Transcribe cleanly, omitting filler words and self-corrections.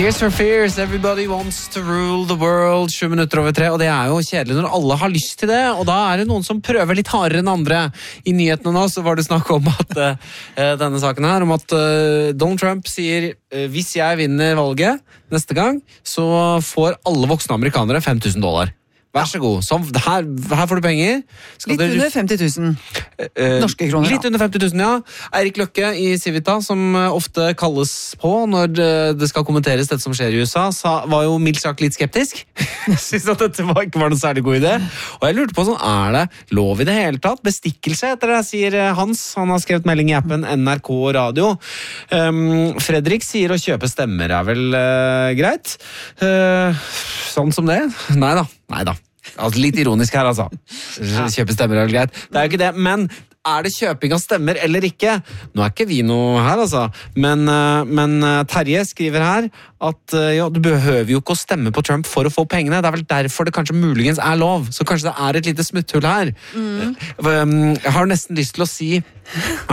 Tears for Fears, everybody wants to rule the world, 7:07, og det jo kjedelig når alle har lyst til det, og da det noen som prøver litt hardere enn andre. I nyhetene nå så var det snakk om at denne saken her, om at Donald Trump sier, hvis jeg vinner valget neste gang, så får alle voksne amerikanere $5,000. Vær så god, så her får du penger. Litt under 50 000 norske kroner. Litt under 50 000, ja. Eirik Løkke i Civita, som ofte kalles på når det skal kommenteres dette som skjer i USA, var jo mildt sagt litt skeptisk. Synes at dette ikke var noen særlig god idé. Og jeg lurte på sånn, det lov i det hele tatt? Bestikkelse etter det, sier Hans. Han har skrevet melding i appen NRK Radio. Fredrik sier å kjøpe stemmer vel greit. Sånn som det? Neida. Altså, litt ironisk her, altså. Kjøpe stemmer vel greit. Det jo ikke det, men det kjøping av stemmer eller ikke? Nå ikke vi noe her, altså. Men Terje skriver her at du behøver jo ikke å stemme på Trump for å få pengene. Det vel derfor det kanskje muligens lov. Så kanskje det et lite smutthull her. Jeg har nesten lyst til å si